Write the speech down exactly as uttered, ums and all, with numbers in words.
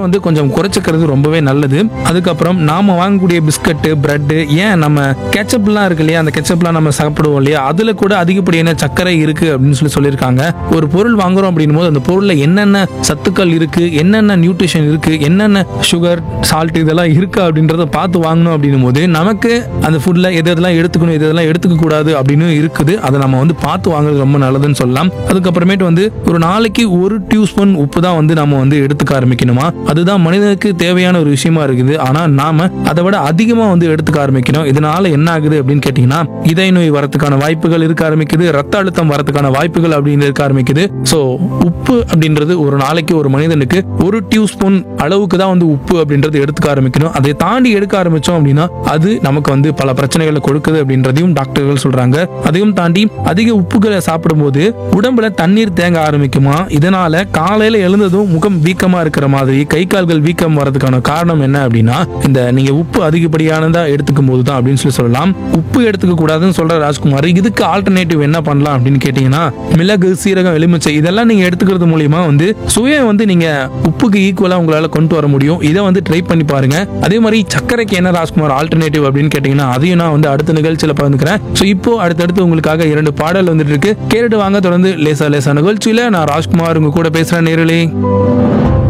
வந்து கொஞ்சம் குறைச்சிக்கிறது ரொம்பவே நல்லது. அதுக்கப்புறம் நாம வாங்கக்கூடிய பிஸ்கட்டு, பிரெட்டு, ஏன் நம்ம கெச்சப்லாம் இருக்கு இல்லையா, அந்த கெச்சப்லாம் நம்ம சாப்பிடுவோம் இல்லையா, அதுல கூட அதிகப்படியான சர்க்கரை இருக்கு அப்படின்னு சொல்லி சொல்லியிருக்காங்க. ஒரு பொருள் வாங்குறோம் அப்படின்னும் போது அந்த பொருள்ல என்னென்ன சத்துக்கள் இருக்கு, என்னென்ன நியூட்ரிஷன் இருக்கு, என்னென்ன சுகர், சால்ட் இதெல்லாம் இருக்கு அப்படின்றத பார்த்து வாங்கணும் அப்படின்னும் போது நமக்கு அந்த ஃபுட்ல எது எதெல்லாம் எடுத்துக்கணும், எது எதெல்லாம் எடுத்துக்க கூடாது அப்படின்னு இருக்குது. அதை நம்ம வந்து பார்த்து வாங்குறது ரொம்ப நல்லதுன்னு சொல்லலாம். அதுக்கப்புறமேட்டு வந்து ஒரு நாளைக்கு ஒரு டியூஸ்பூன் உப்பு தான் வந்து நம்ம வந்து எடுத்துக்க ஆரம்பிக்கணுமா, அதுதான் மனிதனுக்கு தேவையான ஒரு விஷயமா இருக்குது. ஆனா நாம அதை விட அதிகமா வந்து எடுத்துக்க ஆரம்பிக்கணும். இதனால என்ன ஆகுது அப்படின்னு கேட்டீங்கன்னா, இதய நோய் வரதுக்கான வாய்ப்புகள் இருக்க ஆரம்பிக்குது, ரத்த அழுத்தம் வரதுக்கான வாய்ப்புகள் அப்படின்னு இருக்க ஆரம்பிக்குது. சோ உப்பு அப்படின்றது ஒரு நாளைக்கு ஒரு மனிதனுக்கு ஒரு டியூஸ்பூன் அளவுக்கு தான் வந்து உப்பு அப்படின்றது எடுத்துக்க ஆரம்பிக்கணும். அதை தாண்டி எடுக்க ஆரம்பிச்சோம் அப்படின்னா அது நமக்கு வந்து பல பிரச்சனைகளை கொடுக்குது அப்படின்றதையும் டாக்டர்கள் சொல்றாங்க. அதையும் தாண்டி அதிக உப்புகளை சாப்பிடும்போது உடம்புல தண்ணீர் தேங்க ஆரம்பிக்குமா, இதனால காலையில எழுந்ததும் முகம் வீக்கமா இருக்கிற மாதிரி, கை கால்கள் வீக்கம் வரதுக்கான காரணம் என்ன அப்படின்னா இந்த நீங்க உப்பு அதிகப்படியானதா எடுத்துக்கும் போது தான் அப்படின்னு சொல்லி சொல்லலாம். உப்பு எடுத்துக்க கூடாதுன்னு சொல்ற ராஜ்குமார், இதுக்கு ஆல்டர்னேட்டிவ் என்ன பண்ணலாம் அப்படின்னு கேட்டீங்கன்னா, மிளகு, சீரகம், எலுமிச்சை இதெல்லாம் நீங்க எடுத்துக்கிறது மூலியமா வந்து சுவையை வந்து நீங்க உப்புக்கு ஈக்குவலா உங்களால கொண்டு வர முடியும். இதை வந்து ட்ரை பண்ணி பாருங்க. அதே மாதிரி சர்க்கரைக்கு என்ன ராஜ்குமார் ஆல்டர்னேட்டிவ் அப்படின்னு கேட்டீங்கன்னா, அதையும் நான் வந்து அடுத்த நிகழ்ச்சியில பகிர்ந்துக்கிறேன். ஸோ இப்போ அடுத்தடுத்து உங்களுக்காக இரண்டு பாடல் வந்துட்டு இருக்கு, கேட்டுட்டு வாங்க. தொடர்ந்து லேசா லேசா நிகழ்ச்சியில நான் ராஜ்குமார் உங்க கூட பேசுறேன் நேரலே.